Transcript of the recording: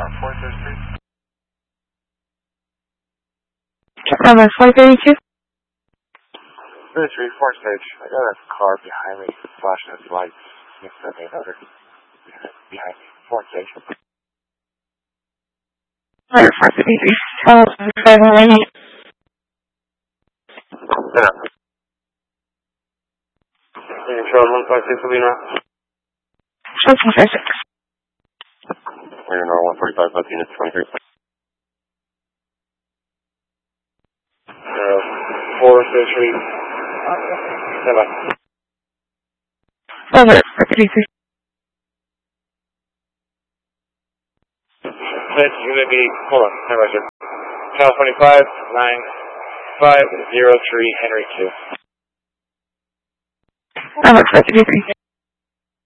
433. Check number 432. 33, 4 stage. I got a car behind me flashing its lights. Next to me, another behind me. 4 stage. 433. Follow 518. Yeah. Control 156 will be now. Show 256. We're in our 145, left unit 23. 433. Stand by. Over 433. You may be, hold on, stand by, sir. Channel 25, 9503, Henry 2. Over 433.